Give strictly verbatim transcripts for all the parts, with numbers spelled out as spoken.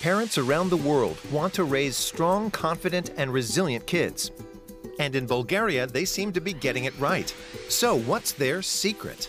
Parents around the world want to raise strong, confident, and resilient kids. And in Bulgaria, they seem to be getting it right. So what's their secret?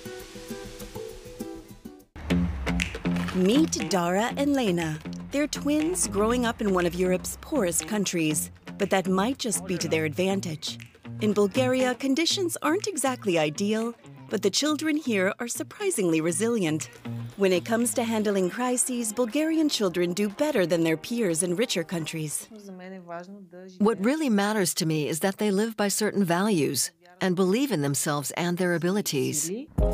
Meet Dara and Lena. They're twins growing up in one of Europe's poorest countries, but that might just be to their advantage. In Bulgaria, conditions aren't exactly ideal, but the children here are surprisingly resilient. When it comes to handling crises, Bulgarian children do better than their peers in richer countries. What really matters to me is that they live by certain values and believe in themselves and their abilities.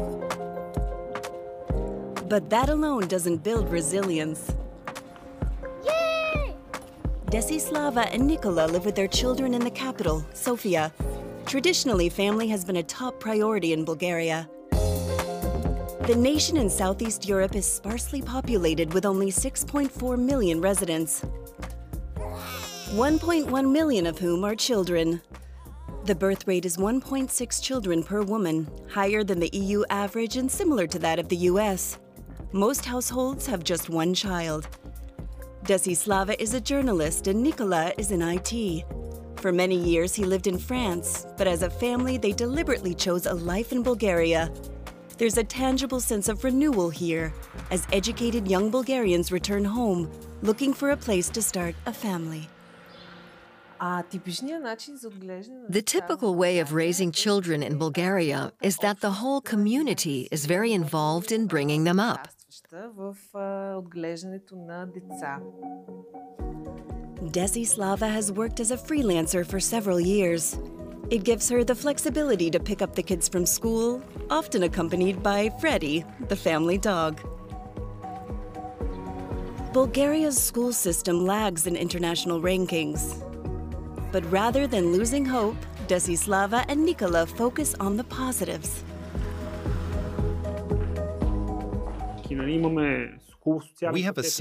But that alone doesn't build resilience. Yay! Desislava and Nikola live with their children in the capital, Sofia. Traditionally, family has been a top priority in Bulgaria. The nation in Southeast Europe is sparsely populated with only six point four million residents, one point one million of whom are children. The birth rate is one point six children per woman, higher than the E U average and similar to that of the U S. Most households have just one child. Desislava is a journalist and Nikola is in I T. For many years, he lived in France, but as a family, they deliberately chose a life in Bulgaria. There's a tangible sense of renewal here, as educated young Bulgarians return home, looking for a place to start a family. The typical way of raising children in Bulgaria is that the whole community is very involved in bringing them up. Desislava has worked as a freelancer for several years. It gives her the flexibility to pick up the kids from school, often accompanied by Freddy, the family dog. Bulgaria's school system lags in international rankings. But rather than losing hope, Desislava and Nikola focus on the positives. We have a